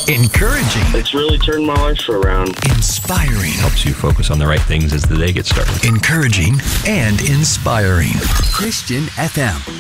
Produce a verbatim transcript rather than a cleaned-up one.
Encouraging. It's really turned my life around. Inspiring. Helps you focus on the right things as the day gets started. Encouraging and inspiring. Christian F M.